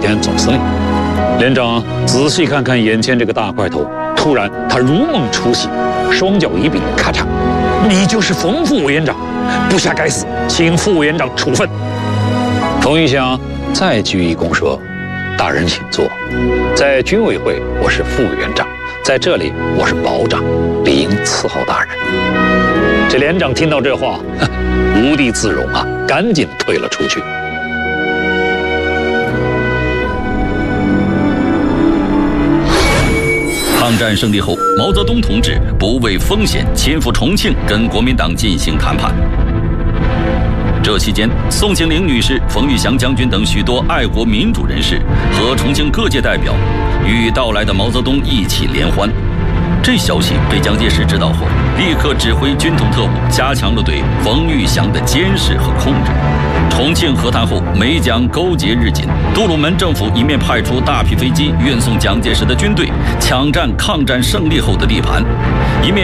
天总司令。连长仔细看看眼前这个大块头，突然他如梦初醒，双脚一并，咔嚓，你就是冯副委员长，部下该死，请副委员长处分。冯玉祥再鞠一躬说：“大人请坐，在军委会我是副委员长，在这里我是保长，理应伺候大人。”这连长听到这话，无地自容啊，赶紧退了出去。 抗战胜利后，毛泽东同志不畏风险亲赴重庆跟国民党进行谈判。这期间，宋庆龄女士、冯玉祥将军等许多爱国民主人士和重庆各界代表与到来的毛泽东一起联欢。这消息被蒋介石知道后，立刻指挥军统特务加强了对冯玉祥的监视和控制。重庆和谈后，美蒋勾结日紧，杜鲁门政府一面派出大批飞机运送蒋介石的军队，抢占抗战胜利后的地盘，一面